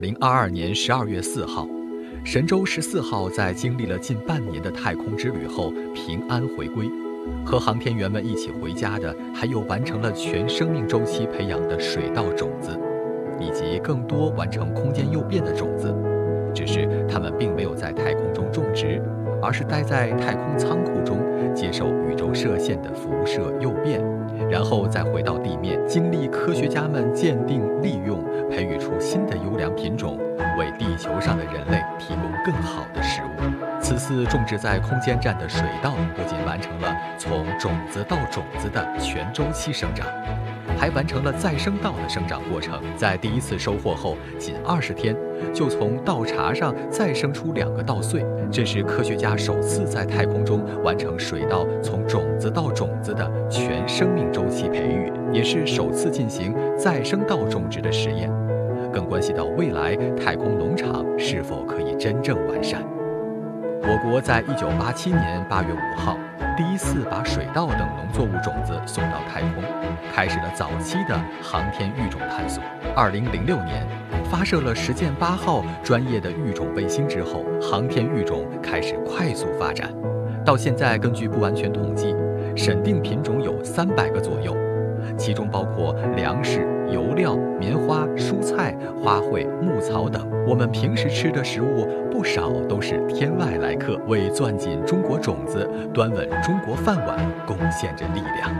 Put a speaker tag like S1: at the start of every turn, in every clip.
S1: 2022年12月4号，神舟14号在经历了近半年的太空之旅后平安回归。和航天员们一起回家的，还有完成了全生命周期培养的水稻种子，以及更多完成空间诱变的种子。只是它们并没有在太空中种植，而是待在太空仓库中，接受宇宙射线的辐射诱变，然后再回到地面，经历科学家们鉴定、利用，培育出新的优良品种，为地球上的人类提供更好的食物。此次种植在空间站的水稻，不仅完成了从种子到种子的全周期生长，还完成了再生稻的生长过程。在第一次收获后，仅20天，就从稻茬上再生出2个稻穗。这是科学家首次在太空中完成水稻从种子到种子的全生命周期培育，也是首次进行再生稻种植的实验，更关系到未来太空农场是否可以真正完善。我国在1987年8月5号第一次把水稻等农作物种子送到太空，开始了早期的航天育种探索。2006年发射了实践8号专业的育种卫星之后，航天育种开始快速发展。到现在，根据不完全统计，审定品种有300个左右，其中包括粮食、油料、棉花、蔬菜、花卉、牧草等。我们平时吃的食物不少都是天外来客，为攥紧中国种子、端稳中国饭碗贡献着力量。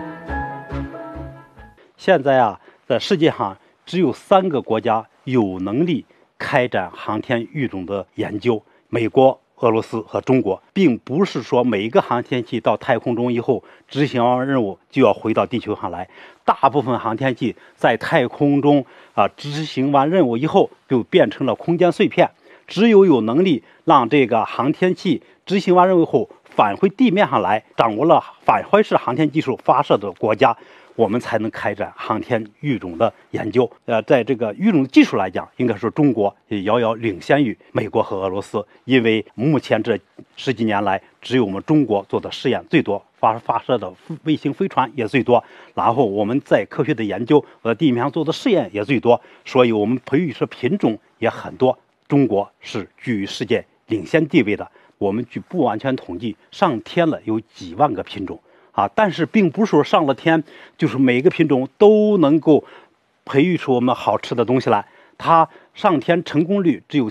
S2: 现在在世界上只有3个国家有能力开展航天育种的研究：美国、俄罗斯和中国。并不是说每一个航天器到太空中以后执行完任务就要回到地球上来，大部分航天器在太空中执行完任务以后就变成了空间碎片。只有能力让这个航天器执行完任务后返回地面上来，掌握了返回式航天技术发射的国家，我们才能开展航天育种的研究。在这个育种技术来讲，应该说中国也遥遥领先于美国和俄罗斯，因为目前这10几年来，只有我们中国做的试验最多，发射的卫星飞船也最多，然后我们在科学的研究和地面上做的试验也最多，所以我们培育出品种也很多。中国是居于世界领先地位的。我们据不完全统计，上天了有几万个品种但是并不是说上了天就是每个品种都能够培育出我们好吃的东西来。它上天成功率只有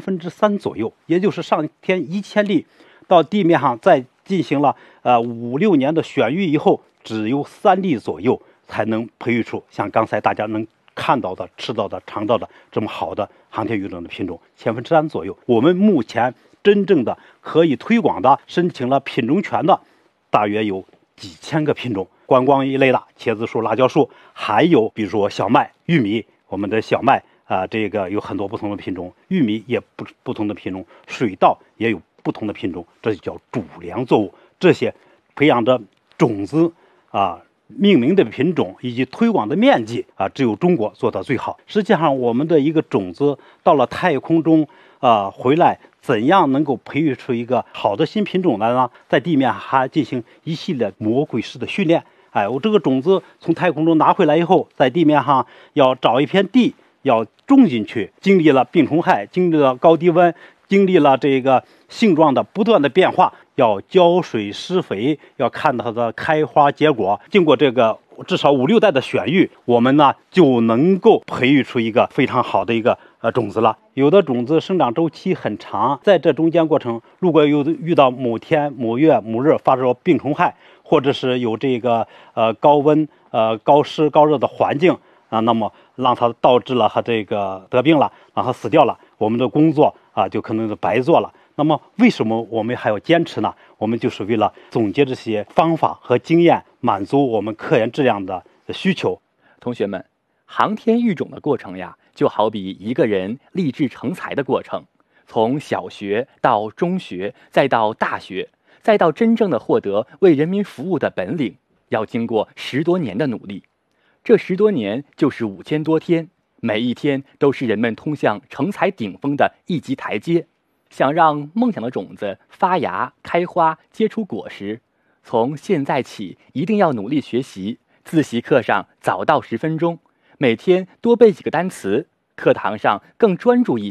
S2: 3%左右，也就是上天1000粒，到地面上再进行了5、6年的选育以后，只有3粒左右才能培育出像刚才大家能看到的、吃到的、尝到的这么好的航天育种的品种，3%左右。我们目前真正的可以推广的、申请了品种权的，大约有几千个品种，观光一类的茄子树、辣椒树，还有比如说小麦、玉米。我们的小麦这个有很多不同的品种，玉米也不同的品种，水稻也有不同的品种，这就叫主粮作物。这些培养的种子命名的品种以及推广的面积只有中国做到最好。实际上，我们的一个种子到了太空中回来，怎样能够培育出一个好的新品种来呢？在地面还进行一系列魔鬼式的训练。我这个种子从太空中拿回来以后，在地面上要找一片地，要种进去，经历了病虫害，经历了高低温，经历了这个性状的不断的变化，要浇水施肥，要看到它的开花结果。经过这个至少5、6代的选育，我们呢就能够培育出一个非常好的一个种子了。有的种子生长周期很长，在这中间过程，如果有遇到某天、某月、某日发生病虫害，或者是有这个高温、高湿、高热的环境那么让它导致了它这个得病了，让它死掉了，我们的工作就可能是白做了。那么为什么我们还要坚持呢？我们就是为了总结这些方法和经验，满足我们科研质量的需求。
S3: 同学们，航天育种的过程呀，就好比一个人立志成才的过程，从小学到中学，再到大学，再到真正的获得为人民服务的本领，要经过10多年的努力。这10多年就是5000多天，每一天都是人们通向成才顶峰的一级台阶。想让梦想的种子发芽、开花、结出果实，从现在起一定要努力学习，自习课上早到10分钟，每天多背几个单词，课堂上更专注一